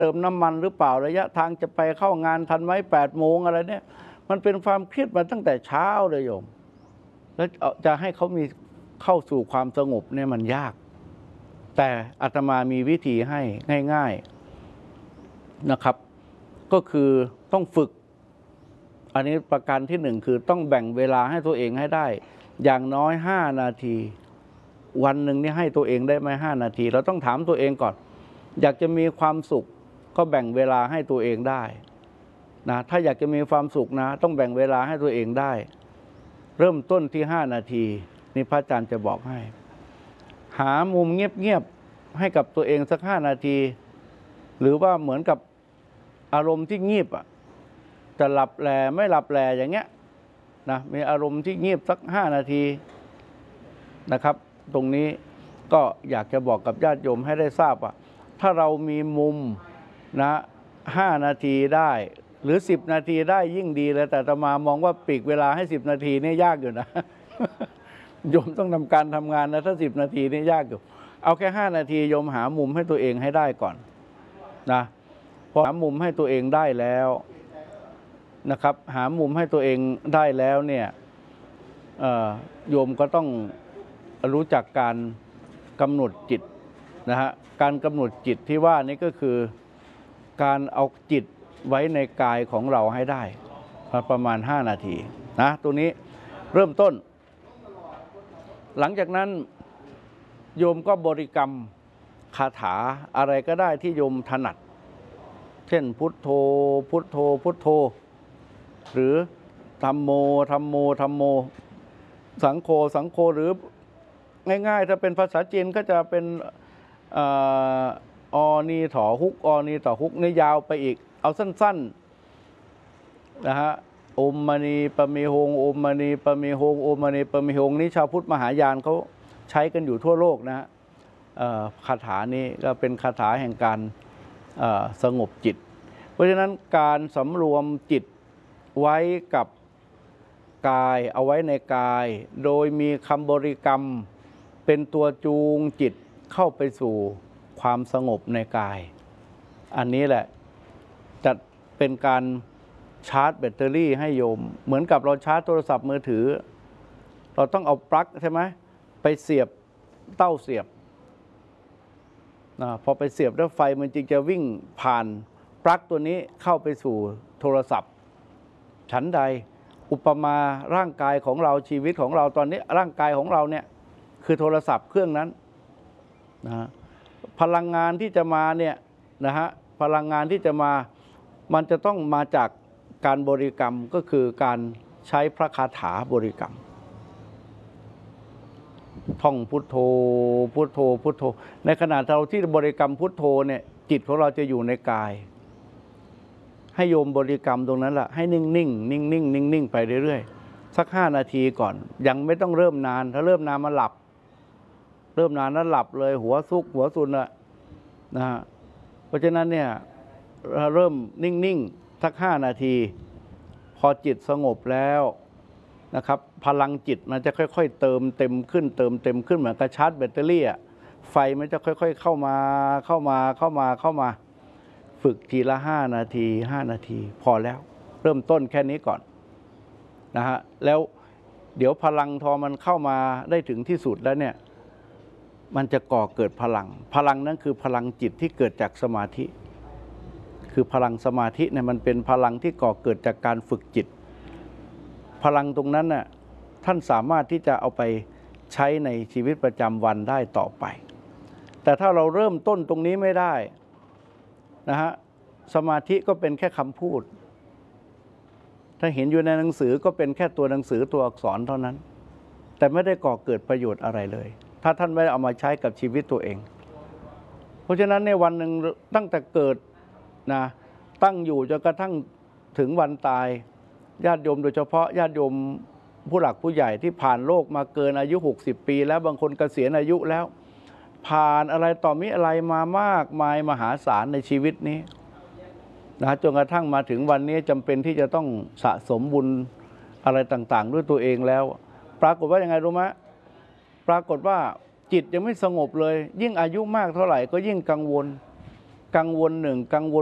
เติมน้ำมันหรือเปล่าระยะทางจะไปเข้างานทันไหม8 โมงอะไรเนี่ยมันเป็นความเครียดมาตั้งแต่เช้าเลยโยมแล้วจะให้เขามีเข้าสู่ความสงบเนี่ยมันยากแต่อาตมามีวิธีให้ง่ายๆนะครับก็คือต้องฝึกอันนี้ประการที่1คือต้องแบ่งเวลาให้ตัวเองให้ได้อย่างน้อย5 นาทีวันหนึ่งนี่ให้ตัวเองได้ไหม5 นาทีเราต้องถามตัวเองก่อนอยากจะมีความสุขก็แบ่งเวลาให้ตัวเองได้นะถ้าอยากจะมีความสุขนะต้องแบ่งเวลาให้ตัวเองได้เริ่มต้นที่5 นาทีนี่พระอาจารย์จะบอกให้หามุมเงียบๆให้กับตัวเองสัก5 นาทีหรือว่าเหมือนกับอารมณ์ที่งีบจะหลับแลไม่หลับแลอย่างเงี้ยนะมีอารมณ์ที่งีบสัก5 นาทีนะครับตรงนี้ก็อยากจะบอกกับญาติโยมให้ได้ทราบว่าถ้าเรามีมุมนะ5 นาทีได้หรือ10 นาทีได้ยิ่งดีเลยแต่อาตมามองว่าปีกเวลาให้10 นาทีนี่ยากอยู่นะ โยมต้องทำการทำงานนะถ้า10 นาทีนี่ยากอยู่เอาแค่5 นาทีโยมหามุมให้ตัวเองให้ได้ก่อนนะพอหามุมให้ตัวเองได้แล้วนะครับหามุมให้ตัวเองได้แล้วเนี่ยโยมก็ต้องรู้จักการกำหนดจิตนะฮะการกำหนดจิตที่ว่านี้ก็คือการเอาจิตไว้ในกายของเราให้ได้ประมาณ5 นาทีนะตรงนี้เริ่มต้นหลังจากนั้นโยมก็บริกรรมคาถาอะไรก็ได้ที่โยมถนัดเช่นพุทโธพุทโธพุทโธหรือธัมโมธัมโมธัมโมสังโฆสังโฆหรือง่ายๆถ้าเป็นภาษาจีนก็จะเป็นอนีถอฮุกอนีต่อฮุกนี่ยาวไปอีกเอาสั้นๆนะฮะโอมมณีปะมีหงโอมมณีปะมีหงโอมมณีปะมีหงนี้ชาวพุทธมหายานเขาใช้กันอยู่ทั่วโลกนะฮะคาถานี้ก็เป็นคาถาแห่งการสงบจิตเพราะฉะนั้นการสำรวมจิตไว้กับกายเอาไว้ในกายโดยมีคำบริกรรมเป็นตัวจูงจิตเข้าไปสู่ความสงบในกายอันนี้แหละจะเป็นการชาร์จแบตเตอรี่ให้โยมเหมือนกับเราชาร์จโทรศัพท์มือถือเราต้องเอาปลั๊กใช่ไหมไปเสียบเต้าเสียบพอไปเสียบแล้วไฟมันจึงจะวิ่งผ่านปลั๊กตัวนี้เข้าไปสู่โทรศัพท์ฉันใดอุปมาร่างกายของเราชีวิตของเราตอนนี้ร่างกายของเราเนี่ยคือโทรศัพท์เครื่องนั้นนะพลังงานที่จะมาเนี่ยนะฮะพลังงานที่จะมามันจะต้องมาจากการบริกรรมก็คือการใช้พระคาถาบริกรรมท่องพุทโธพุทโธพุทโธในขณะเราที่บริกรรมพุทโธเนี่ยจิตของเราจะอยู่ในกายให้โยมบริกรรมตรงนั้นแหละให้นิ่งๆนิ่งๆไปเรื่อยๆสัก5 นาทีก่อนยังไม่ต้องเริ่มนานถ้าเริ่มนานมันหลับเริ่มนานนั้นหลับเลยหัวซุกหัวซุนนะฮะเพราะฉะนั้นเนี่ยเริ่มนิ่งๆสัก5 นาทีพอจิตสงบแล้วนะครับพลังจิตมันจะค่อยๆเติมเต็มขึ้นเติมเต็มขึ้นเหมือนกับชาร์จแบตเตอรี่ไฟมันจะค่อยๆเข้ามาฝึกทีละ5 นาที5 นาทีพอแล้วเริ่มต้นแค่นี้ก่อนนะฮะแล้วเดี๋ยวพลังทอมันเข้ามาได้ถึงที่สุดแล้วเนี่ยมันจะก่อเกิดพลังนั้นคือพลังจิตที่เกิดจากสมาธิคือพลังสมาธิเนี่ยมันเป็นพลังที่ก่อเกิดจากการฝึกจิตพลังตรงนั้นน่ะท่านสามารถที่จะเอาไปใช้ในชีวิตประจำวันได้ต่อไปแต่ถ้าเราเริ่มต้นตรงนี้ไม่ได้นะฮะสมาธิก็เป็นแค่คำพูดถ้าเห็นอยู่ในหนังสือก็เป็นแค่ตัวหนังสือตัวอักษรเท่านั้นแต่ไม่ได้ก่อเกิดประโยชน์อะไรเลยถ้าท่านไม่ได้เอามาใช้กับชีวิตตัวเองเพราะฉะนั้นในวันหนึ่งตั้งแต่เกิดนะตั้งอยู่จนกระทั่งถึงวันตายญาติโยมโดยเฉพาะญาติโยมผู้หลักผู้ใหญ่ที่ผ่านโลกมาเกินอายุ60 ปีแล้วบางคนเกษียณอายุแล้วผ่านอะไรต่อมิอะไรมามากมายมหาศาลในชีวิตนี้นะจนกระทั่งมาถึงวันนี้จำเป็นที่จะต้องสะสมบุญอะไรต่างๆด้วยตัวเองแล้วปรากฏว่ายังไงรู้ไหมปรากฏว่าจิตยังไม่สงบเลยยิ่งอายุมากเท่าไหร่ก็ยิ่งกังวลกังวลหนึ่งกังวล